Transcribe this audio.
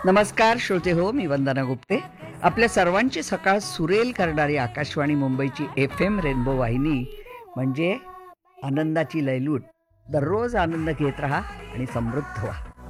नमस्कार श्रोते हो, मी वंदना गुप्ते. आपल्या सर्वांची सकाळ सुरेल करणारी आकाशवाणी मुंबईची FM रेनबो वाहिनी म्हणजे आनंदाची लयलूट. दररोज आनंद घेत राहा आणि समृद्ध व्हा.